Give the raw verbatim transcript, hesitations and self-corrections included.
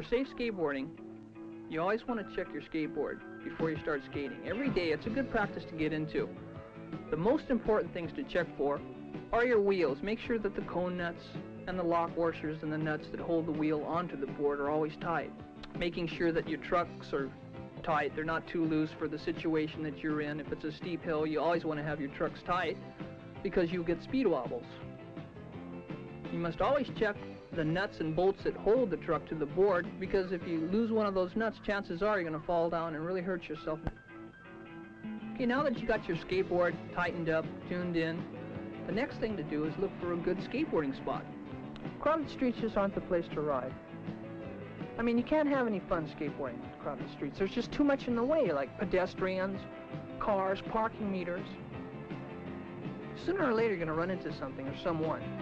for safe skateboarding, you always want to check your skateboard before you start skating. Every day, it's a good practice to get into. The most important things to check for are your wheels. Make sure that the cone nuts and the lock washers and the nuts that hold the wheel onto the board are always tight. Making sure that your trucks are tight, they're not too loose for the situation that you're in. If it's a steep hill, you always want to have your trucks tight because you'll get speed wobbles. You must always check the nuts and bolts that hold the truck to the board, because if you lose one of those nuts, chances are you're going to fall down and really hurt yourself. Okay, now that you got your skateboard tightened up, tuned in, the next thing to do is look for a good skateboarding spot. Crowded streets just aren't the place to ride. I mean, you can't have any fun skateboarding in crowded streets. There's just too much in the way, like pedestrians, cars, parking meters. Sooner or later, you're going to run into something or someone.